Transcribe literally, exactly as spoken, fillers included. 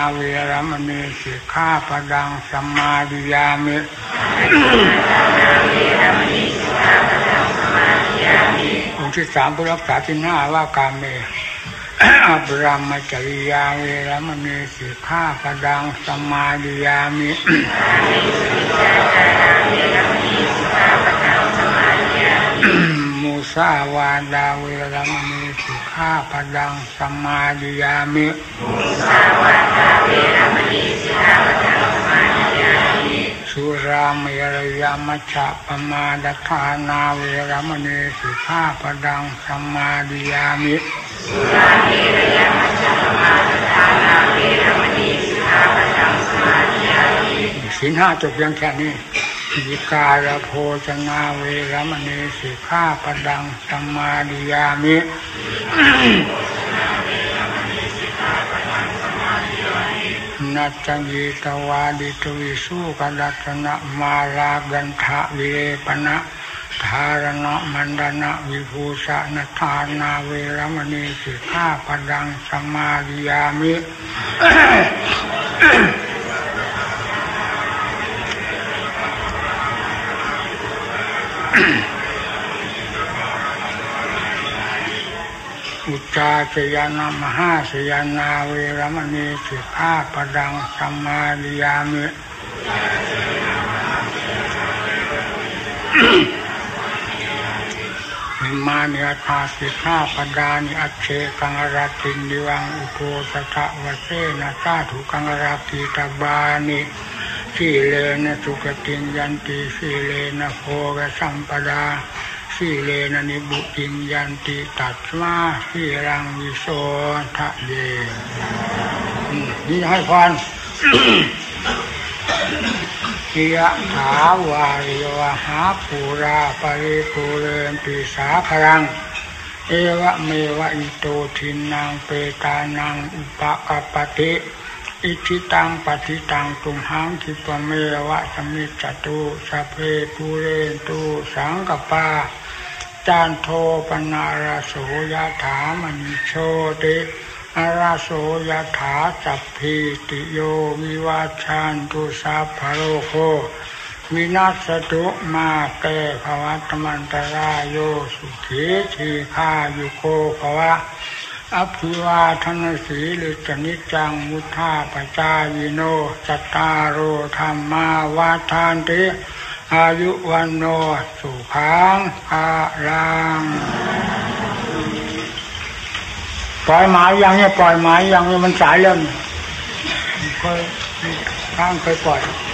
เวรมณีสิกขาปดังสัมมาดิยามิองค์ที่สามผู้รักษาศีลห้าว่ากาเมอัปรามจริยาเวรมณีสิกขาปดังสัมมาดิยามิมุสาวาดาเวรมณีสิกขาปดังสัมมาดิยามิมุสาวาดาเวรมณีสิกขาปดังสัมมาดิยามิสุราเมรยมัชฌะปมาดทานาเวรมณีสิกขาปดังสัมมาดิยามิสุราเมรยมัชฌะปมาดทานาเวรมณีสิกขาปดังสัมมาดิยามิศีลห้าจบเพียงแค่นี้วิกาลโภชนาเวรมณีสิกขาปดังสัมมาดิยามินัจจังยิตวาดิตวิสุกดัตนะมาลากันทะวิเรปนะธารณะมันดนะวิภูชะนทานาเวรมณีสิกขาปดังสัมมาดิยามิอุจจาชยานามหาชยานาเวรมณีสิกขาปดังสัมมาดิยามิอิมานิอัตถาสิกขาปดานิอัจเชกังรัตตินิวังอุโภสถวเสนะสาธุกังรัตติตบานิสีเลนะสุขติยันติสีเลนะโภกสัมปดาสีเลนะนิบุติยันติตัสมาสีรังวิโสทะเยนี่ให้พรยะถาวาริวหาปูราปริปุเรนติสาครังเอวะเมวะอิโตทินังเปตานังอุปกัปปติอิทิตังปฏิตังตุมหังคิปเมวะสมิจจตุสัพเพปุเรนตุสังกปาจานโทปนาราโสยถามณิโชติอาราโสยถาสัพพิติโยวิวัชชันตุสัพพะโรโควินัสสตุมาเตภวัตมันตรายโยสุขีทีฆายุโกภวะอภิวาทนาสีลิจนิจังมุทาปจายโนจัตตารโอธรรมาวาทานติอายุวันโนสุขังภาลังปล่อยหมายยังเนี่ยปล่อยหมายยังเนี่ยมันสายเรื่องเคยข้างเคยปล่อย